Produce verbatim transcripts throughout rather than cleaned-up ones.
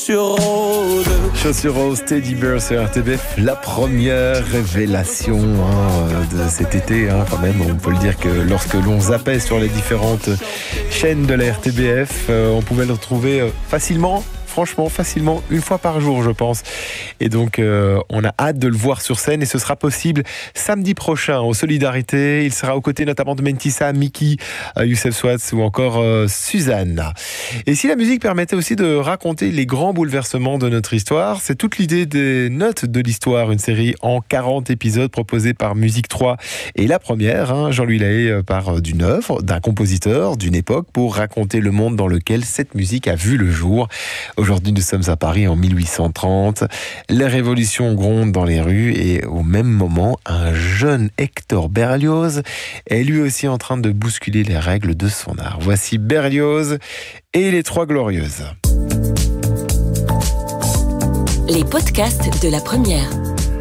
Chaussures roses. Chaussures roses, Teddy Bear sur R T B F, la première révélation hein, de cet été hein, quand même. On peut le dire que lorsque l'on zappait sur les différentes chaînes de la R T B F, euh, on pouvait le retrouver euh, facilement. Franchement, facilement, une fois par jour, je pense. Et donc, euh, on a hâte de le voir sur scène et ce sera possible samedi prochain au Solidarité. Il sera aux côtés notamment de Mentissa, Mickey, euh, Youssef Swatz ou encore euh, Suzanne. Et si la musique permettait aussi de raconter les grands bouleversements de notre histoire, c'est toute l'idée des Notes de l'Histoire, une série en quarante épisodes proposée par Musique trois. Et la première, hein, Jean-Louis Lahaye, part d'une œuvre, d'un compositeur, d'une époque, pour raconter le monde dans lequel cette musique a vu le jour. Aujourd'hui, nous sommes à Paris en mille huit cent trente. Les révolutions grondent dans les rues et au même moment, un jeune Hector Berlioz est lui aussi en train de bousculer les règles de son art. Voici Berlioz et les Trois Glorieuses. Les podcasts de la première.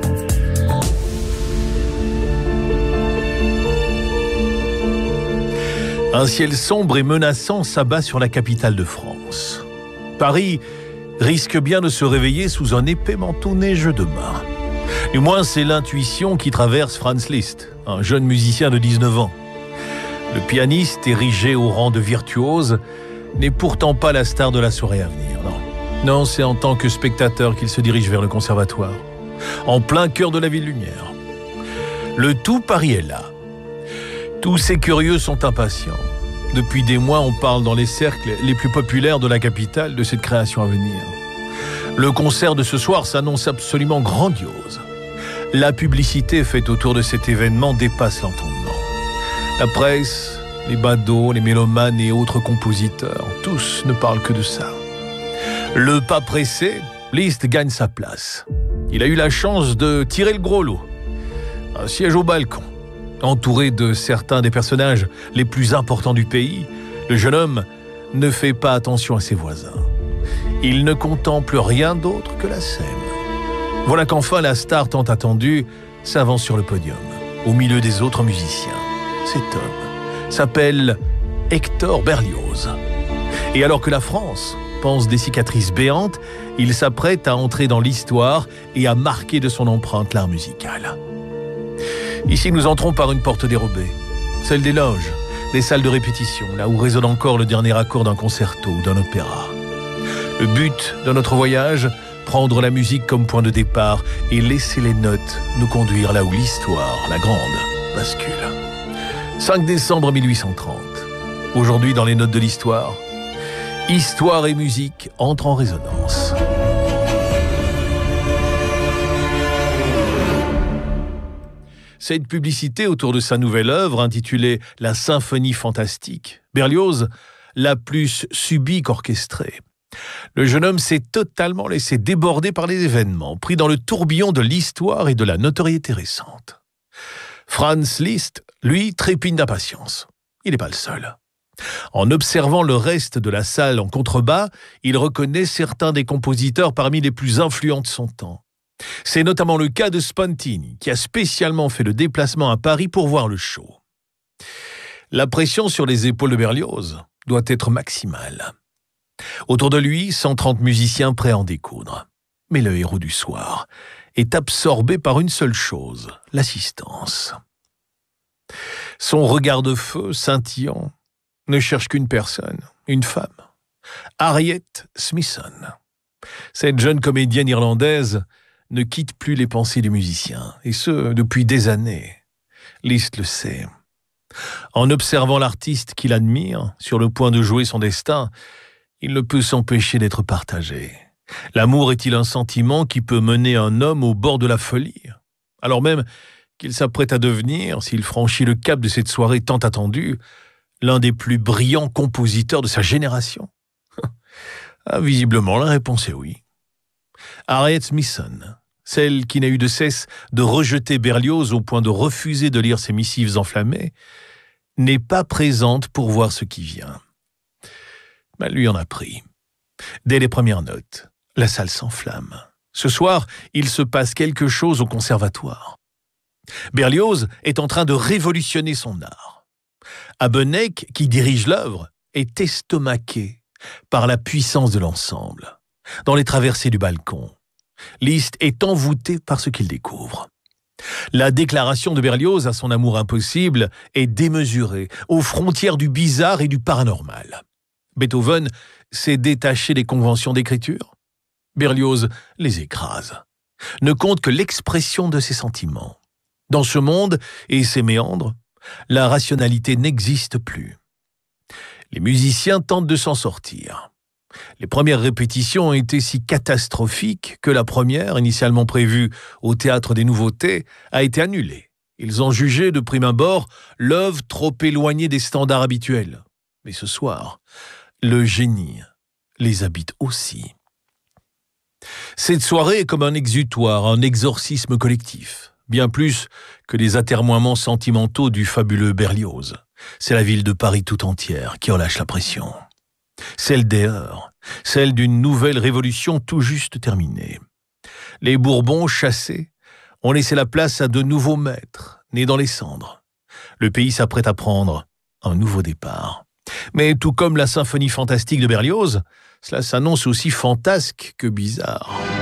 Un ciel sombre et menaçant s'abat sur la capitale de France. Paris risque bien de se réveiller sous un épais manteau neigeux demain. Du moins, c'est l'intuition qui traverse Franz Liszt, un jeune musicien de dix-neuf ans. Le pianiste, érigé au rang de virtuose, n'est pourtant pas la star de la soirée à venir. Non, non, c'est en tant que spectateur qu'il se dirige vers le conservatoire, en plein cœur de la ville lumière. Le tout Paris est là. Tous ces curieux sont impatients. Depuis des mois, on parle dans les cercles les plus populaires de la capitale de cette création à venir. Le concert de ce soir s'annonce absolument grandiose. La publicité faite autour de cet événement dépasse l'entendement. La presse, les badauds, les mélomanes et autres compositeurs, tous ne parlent que de ça. Le pas pressé, Liszt gagne sa place. Il a eu la chance de tirer le gros lot. Un siège au balcon. Entouré de certains des personnages les plus importants du pays, le jeune homme ne fait pas attention à ses voisins. Il ne contemple rien d'autre que la scène. Voilà qu'enfin la star tant attendue s'avance sur le podium, au milieu des autres musiciens. Cet homme s'appelle Hector Berlioz. Et alors que la France pense des cicatrices béantes, il s'apprête à entrer dans l'histoire et à marquer de son empreinte l'art musical. Ici, nous entrons par une porte dérobée, celle des loges, des salles de répétition, là où résonne encore le dernier accord d'un concerto ou d'un opéra. Le but de notre voyage, prendre la musique comme point de départ et laisser les notes nous conduire là où l'histoire, la grande, bascule. cinq décembre mille huit cent trente. Aujourd'hui, dans les Notes de l'Histoire, histoire et musique entrent en résonance. Cette publicité autour de sa nouvelle œuvre, intitulée « La symphonie fantastique », Berlioz l'a plus subie qu'orchestrée. Le jeune homme s'est totalement laissé déborder par les événements, pris dans le tourbillon de l'histoire et de la notoriété récente. Franz Liszt, lui, trépigne d'impatience. Il n'est pas le seul. En observant le reste de la salle en contrebas, il reconnaît certains des compositeurs parmi les plus influents de son temps. C'est notamment le cas de Spontini, qui a spécialement fait le déplacement à Paris pour voir le show. La pression sur les épaules de Berlioz doit être maximale. Autour de lui, cent trente musiciens prêts à en découdre. Mais le héros du soir est absorbé par une seule chose, l'assistance. Son regard de feu, scintillant, ne cherche qu'une personne, une femme, Harriet Smithson. Cette jeune comédienne irlandaise ne quitte plus les pensées du musicien, et ce, depuis des années. Liszt le sait. En observant l'artiste qu'il admire, sur le point de jouer son destin, il ne peut s'empêcher d'être partagé. L'amour est-il un sentiment qui peut mener un homme au bord de la folie, alors même qu'il s'apprête à devenir, s'il franchit le cap de cette soirée tant attendue, l'un des plus brillants compositeurs de sa génération? Ah, visiblement, la réponse est oui. Harriet Smithson, celle qui n'a eu de cesse de rejeter Berlioz au point de refuser de lire ses missives enflammées, n'est pas présente pour voir ce qui vient. Mais lui en a pris. Dès les premières notes, la salle s'enflamme. Ce soir, il se passe quelque chose au conservatoire. Berlioz est en train de révolutionner son art. Habeneck, qui dirige l'œuvre, est estomaqué par la puissance de l'ensemble. dans les traversées du balcon. Liszt est envoûté par ce qu'il découvre. La déclaration de Berlioz à son amour impossible est démesurée, aux frontières du bizarre et du paranormal. Beethoven s'est détaché des conventions d'écriture. Berlioz les écrase, ne compte que l'expression de ses sentiments. Dans ce monde et ses méandres, la rationalité n'existe plus. Les musiciens tentent de s'en sortir. Les premières répétitions ont été si catastrophiques que la première, initialement prévue au Théâtre des Nouveautés, a été annulée. Ils ont jugé de prime abord l'œuvre trop éloignée des standards habituels. Mais ce soir, le génie les habite aussi. Cette soirée est comme un exutoire, un exorcisme collectif, bien plus que les atermoiements sentimentaux du fabuleux Berlioz. C'est la ville de Paris tout entière qui relâche la pression. Celle des heures, celle d'une nouvelle révolution tout juste terminée. Les Bourbons, chassés, ont laissé la place à de nouveaux maîtres, nés dans les cendres. Le pays s'apprête à prendre un nouveau départ. Mais tout comme la symphonie fantastique de Berlioz, cela s'annonce aussi fantasque que bizarre.